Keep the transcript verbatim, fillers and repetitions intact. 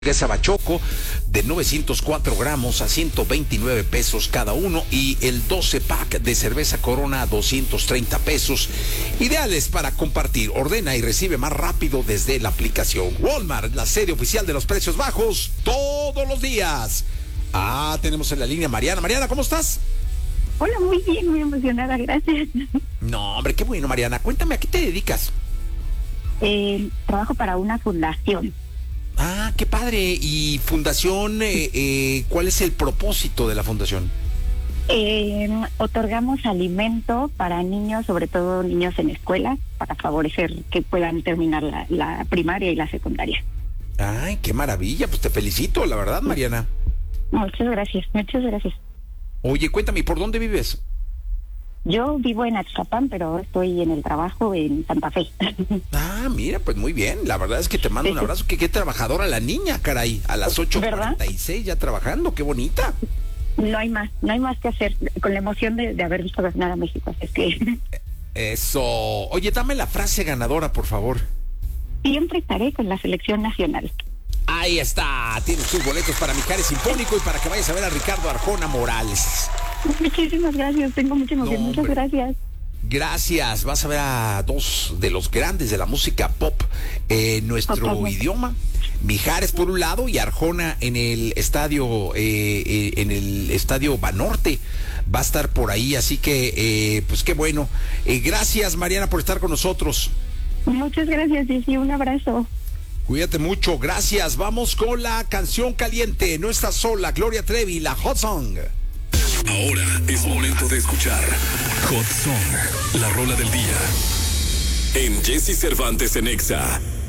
Esa bachoco de novecientos cuatro gramos a ciento veintinueve pesos cada uno, y el doce pack de cerveza Corona a doscientos treinta pesos, ideales para compartir. Ordena y recibe más rápido desde la aplicación. Walmart, la serie oficial de los precios bajos todos los días. Ah, tenemos en la línea Mariana. Mariana, ¿cómo estás? Hola, muy bien, muy emocionada, gracias. No, hombre, qué bueno, Mariana. Cuéntame, ¿a qué te dedicas? Eh, trabajo para una fundación. Ah, qué padre. ¿Y fundación, eh, eh, cuál es el propósito de la fundación? Eh, otorgamos alimento para niños, sobre todo niños en escuelas, para favorecer que puedan terminar la, la primaria y la secundaria. Ay, qué maravilla. Pues te felicito, la verdad, Mariana. Muchas gracias, muchas gracias. Oye, cuéntame, ¿por dónde vives? Yo vivo en Atizapán, pero estoy en el trabajo en Santa Fe. Ah, mira, pues muy bien. La verdad es que te mando un abrazo. Que qué trabajadora la niña, caray. A las ocho cuarenta y seis ya trabajando. Qué bonita. No hay más, no hay más que hacer. Con la emoción de, de haber visto ganar a México. Es que... Eso. Oye, dame la frase ganadora, por favor. Siempre estaré con la selección nacional. Ahí está. Tienes tus boletos para Mijares Sinfónico y para que vayas a ver a Ricardo Arjona Morales. Muchísimas gracias, tengo mucha emoción, no, muchas gracias. Gracias, vas a ver a dos de los grandes de la música pop en nuestro okay. idioma. Mijares por un lado y Arjona en el estadio, eh, eh, en el estadio Banorte. Va a estar por ahí, así que, eh, pues qué bueno. Eh, gracias, Mariana, por estar con nosotros. Muchas gracias, y un abrazo. Cuídate mucho, gracias. Vamos con la canción caliente. No estás sola, Gloria Trevi, la Hot Song. Ahora es momento de escuchar Hot Song, la rola del día. En Jesse Cervantes en Exa.